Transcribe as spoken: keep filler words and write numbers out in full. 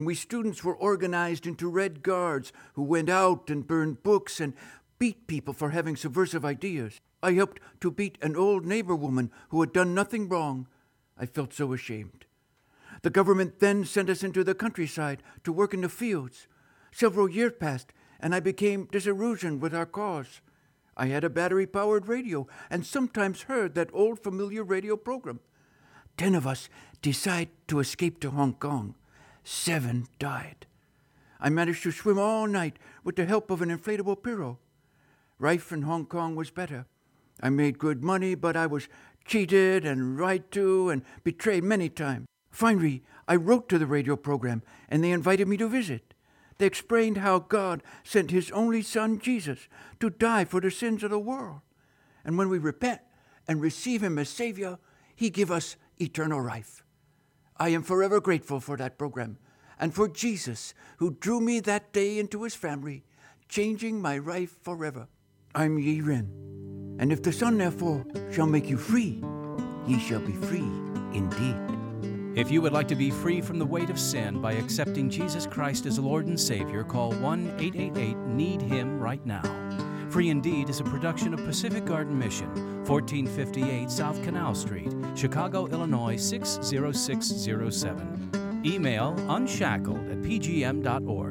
We students were organized into Red Guards who went out and burned books and beat people for having subversive ideas. I helped to beat an old neighbor woman who had done nothing wrong. I felt so ashamed. The government then sent us into the countryside to work in the fields. Several years passed, and I became disillusioned with our cause. I had a battery-powered radio and sometimes heard that old familiar radio program. Ten of us decided to escape to Hong Kong. Seven died. I managed to swim all night with the help of an inflatable pillow. Life in Hong Kong was better. I made good money, but I was cheated and lied to and betrayed many times. Finally, I wrote to the radio program, and they invited me to visit. They explained how God sent His only Son, Jesus, to die for the sins of the world. And when we repent and receive Him as Savior, He gives us eternal life. I am forever grateful for that program and for Jesus, who drew me that day into His family, changing my life forever. I'm Yi Ren, and if the Son therefore shall make you free, ye shall be free indeed. If you would like to be free from the weight of sin by accepting Jesus Christ as Lord and Savior, call one eight eight eight need him right now. Free Indeed is a production of Pacific Garden Mission, fourteen fifty-eight South Canal Street, Chicago, Illinois six zero six zero seven. Email unshackled at p g m dot org.